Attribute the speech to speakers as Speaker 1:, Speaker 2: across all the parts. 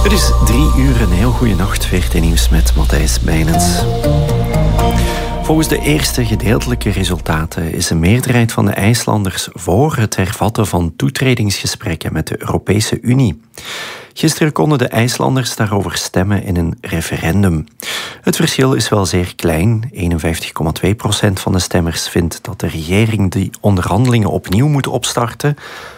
Speaker 1: Het is 3:00, een heel goede nacht. VRT Nieuws met Matthijs Bijnens. Volgens de eerste gedeeltelijke resultaten is een meerderheid van de IJslanders voor het hervatten van toetredingsgesprekken met de Europese Unie. Gisteren konden de IJslanders daarover stemmen in een referendum. Het verschil is wel zeer klein. 51,2% van de stemmers vindt dat de regering die onderhandelingen opnieuw moet opstarten.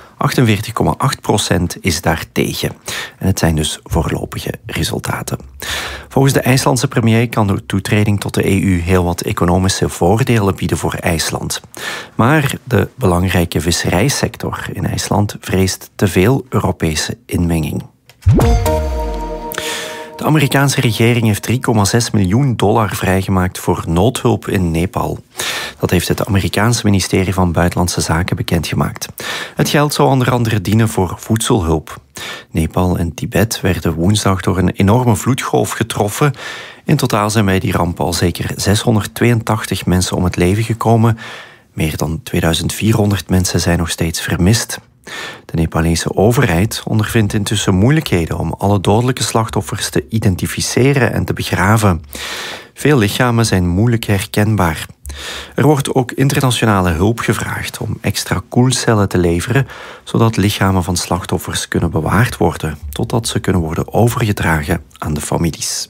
Speaker 1: 48,8% is daartegen. En het zijn dus voorlopige resultaten. Volgens de IJslandse premier kan de toetreding tot de EU heel wat economische voordelen bieden voor IJsland. Maar de belangrijke visserijsector in IJsland vreest te veel Europese inmenging. De Amerikaanse regering heeft $3,6 miljoen vrijgemaakt voor noodhulp in Nepal. Dat heeft het Amerikaanse ministerie van Buitenlandse Zaken bekendgemaakt. Het geld zou onder andere dienen voor voedselhulp. Nepal en Tibet werden woensdag door een enorme vloedgolf getroffen. In totaal zijn bij die ramp al zeker 682 mensen om het leven gekomen. Meer dan 2400 mensen zijn nog steeds vermist. De Nepalese overheid ondervindt intussen moeilijkheden om alle dodelijke slachtoffers te identificeren en te begraven. Veel lichamen zijn moeilijk herkenbaar. Er wordt ook internationale hulp gevraagd om extra koelcellen te leveren, zodat lichamen van slachtoffers kunnen bewaard worden, totdat ze kunnen worden overgedragen aan de families.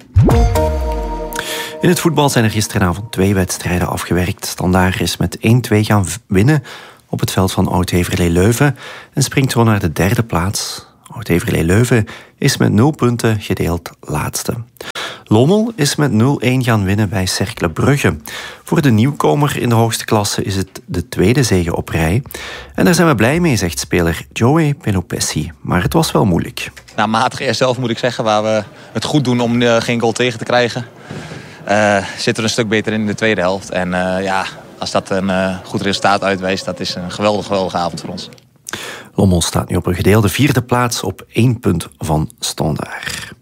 Speaker 1: In het voetbal zijn er gisteravond 2 wedstrijden afgewerkt. Standaard is met 1-2 gaan winnen op het veld van Oud-Heverlee Leuven en springt zo naar de 3e plaats. Oud-Heverlee Leuven is met 0 punten gedeeld laatste. Lommel is met 0-1 gaan winnen bij Cercle Brugge. Voor de nieuwkomer in de hoogste klasse is het de 2e zege op rij. En daar zijn we blij mee, zegt speler Joey Pelopessi. Maar het was wel moeilijk.
Speaker 2: Matig eerst zelf moet ik zeggen, waar we het goed doen om geen goal tegen te krijgen. Zitten we een stuk beter in de tweede helft. En als dat een goed resultaat uitwijst, dat is een geweldige avond voor ons.
Speaker 1: Lommel staat nu op een gedeelde 4e plaats op 1 punt van Standaard.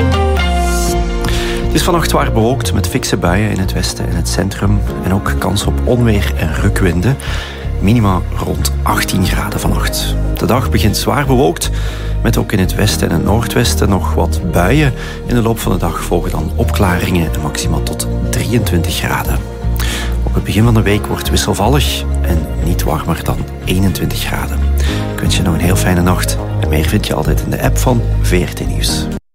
Speaker 1: Het is vannacht zwaar bewolkt met fikse buien in het westen en het centrum. En ook kans op onweer en rukwinden. Minima rond 18 graden vannacht. De dag begint zwaar bewolkt, met ook in het westen en het noordwesten nog wat buien. In de loop van de dag volgen dan opklaringen en maximaal tot 23 graden. Op het begin van de week wordt wisselvallig en niet warmer dan 21 graden. Ik wens je nog een heel fijne nacht. En meer vind je altijd in de app van VRT Nieuws.